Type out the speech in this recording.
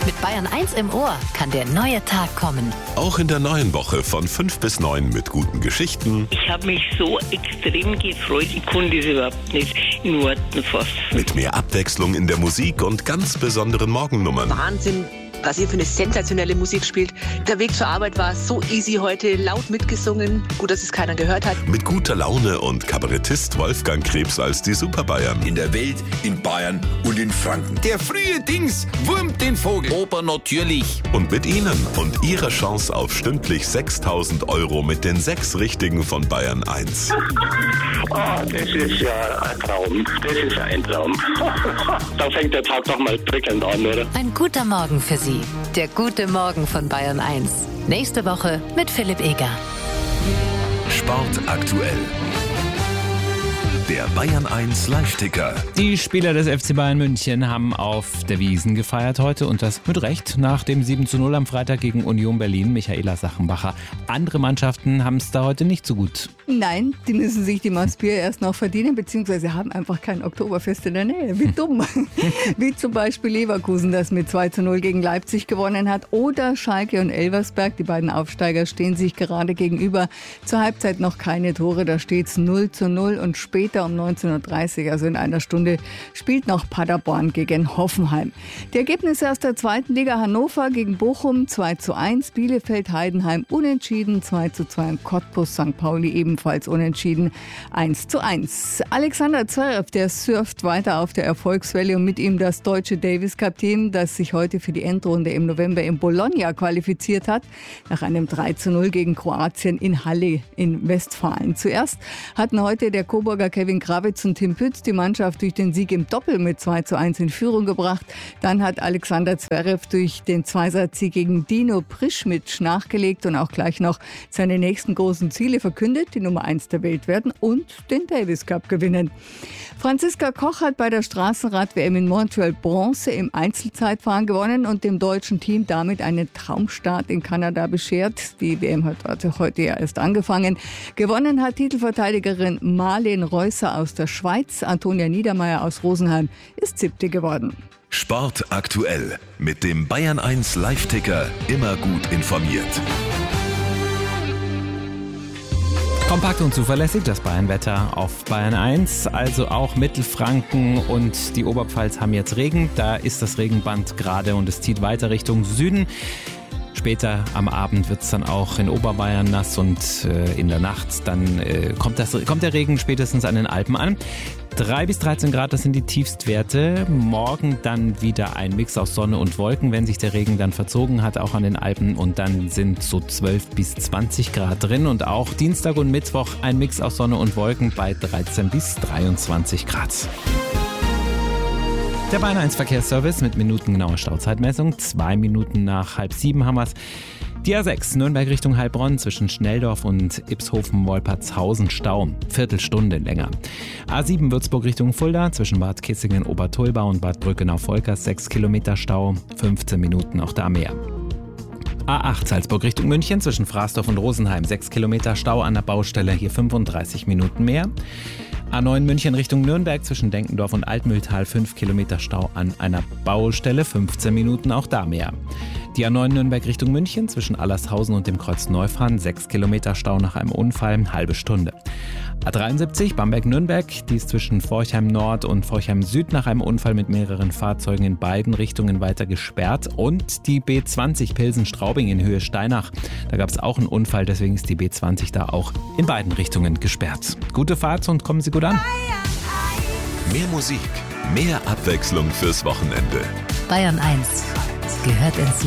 Mit Bayern 1 im Ohr kann der neue Tag kommen. Auch in der neuen Woche von 5 bis 9 mit guten Geschichten. Ich habe mich so extrem gefreut, ich konnte es überhaupt nicht in Worten fassen. Mit mehr Abwechslung in der Musik und ganz besonderen Morgennummern. Wahnsinn, was ihr für eine sensationelle Musik spielt. Der Weg zur Arbeit war so easy heute, laut mitgesungen. Gut, dass es keiner gehört hat. Mit guter Laune und Kabarettist Wolfgang Krebs als die Superbayern. In der Welt, in Bayern und in Franken. Der frühe Dings wurmt den Vogel. Oper natürlich. Und mit Ihnen und Ihrer Chance auf stündlich 6.000 € mit den 6 Richtigen von Bayern 1. Oh, das ist ja ein Traum. Das ist ein Traum. Da fängt der Tag doch mal prickelnd an, oder? Ein guter Morgen für Sie. Der gute Morgen von Bayern 1. Nächste Woche mit Philipp Eger. Sport aktuell. Der Bayern 1 Live-Ticker. Die Spieler des FC Bayern München haben auf der Wiesn gefeiert heute und das mit Recht nach dem 7:0 am Freitag gegen Union Berlin. Michaela Sachenbacher. Andere Mannschaften haben es da heute nicht so gut. Nein, die müssen sich die Maßbier erst noch verdienen, beziehungsweise haben einfach kein Oktoberfest in der Nähe. Wie dumm. Wie zum Beispiel Leverkusen, das mit 2:0 gegen Leipzig gewonnen hat. Oder Schalke und Elversberg, die beiden Aufsteiger, stehen sich gerade gegenüber. Zur Halbzeit noch keine Tore, da steht es 0:0 und später um 19.30 Uhr, also in einer Stunde, spielt noch Paderborn gegen Hoffenheim. Die Ergebnisse aus der zweiten Liga: Hannover gegen Bochum 2:1, Bielefeld Heidenheim unentschieden 2:2 und Cottbus St. Pauli ebenfalls unentschieden 1:1. Alexander Zverev, der surft weiter auf der Erfolgswelle und mit ihm das deutsche Davis Cup Team, das sich heute für die Endrunde im November in Bologna qualifiziert hat, nach einem 3:0 gegen Kroatien in Halle in Westfalen. Zuerst hatten heute der Coburger Kevin Krawitz und Tim Pütz die Mannschaft durch den Sieg im Doppel mit 2:1 in Führung gebracht. Dann hat Alexander Zverev durch den Zweisatz-Sieg gegen Dino Prischmitsch nachgelegt und auch gleich noch seine nächsten großen Ziele verkündet, die Nummer 1 der Welt werden und den Davis Cup gewinnen. Franziska Koch hat bei der Straßenrad-WM in Montreal Bronze im Einzelzeitfahren gewonnen und dem deutschen Team damit einen Traumstart in Kanada beschert. Die WM hat heute ja erst angefangen. Gewonnen hat Titelverteidigerin Marlen Reusser aus der Schweiz. Antonia Niedermeyer aus Rosenheim ist 7. geworden. Sport aktuell. Mit dem Bayern 1 Live-Ticker immer gut informiert. Kompakt und zuverlässig das Bayern-Wetter auf Bayern 1, also auch Mittelfranken und die Oberpfalz haben jetzt Regen. Da ist das Regenband gerade und es zieht weiter Richtung Süden. Später am Abend wird es dann auch in Oberbayern nass und in der Nacht dann kommt der Regen spätestens an den Alpen an. 3 bis 13 Grad, das sind die Tiefstwerte. Morgen dann wieder ein Mix aus Sonne und Wolken, wenn sich der Regen dann verzogen hat, auch an den Alpen. Und dann sind so 12 bis 20 Grad drin. Und auch Dienstag und Mittwoch ein Mix aus Sonne und Wolken bei 13 bis 23 Grad. Der Bayern 1 Verkehrsservice mit minutengenauer Stauzeitmessung. 2 Minuten nach 6:30 haben wir es. Die A6 Nürnberg Richtung Heilbronn zwischen Schnelldorf und Ipshofen-Wolpertshausen Stau. Viertelstunde länger. A7 Würzburg Richtung Fulda zwischen Bad Kissingen-Obertulba und Bad Brückenau-Volkers 6 Kilometer Stau. 15 Minuten auch da mehr. A8 Salzburg Richtung München zwischen Frasdorf und Rosenheim 6 Kilometer Stau an der Baustelle, hier 35 Minuten mehr. A9 München Richtung Nürnberg zwischen Denkendorf und Altmühltal 5 Kilometer Stau an einer Baustelle, 15 Minuten auch da mehr. Die A9 Nürnberg Richtung München zwischen Allershausen und dem Kreuz Neufahren 6 Kilometer Stau nach einem Unfall, halbe Stunde. A73 Bamberg-Nürnberg, die ist zwischen Forchheim Nord und Forchheim Süd nach einem Unfall mit mehreren Fahrzeugen in beiden Richtungen weiter gesperrt. Und die B20 Pilsen-Straubing in Höhe Steinach, da gab es auch einen Unfall, deswegen ist die B20 da auch in beiden Richtungen gesperrt. Gute Fahrt und kommen Sie gut an. Mehr Musik, mehr Abwechslung fürs Wochenende. Bayern 1 gehört ins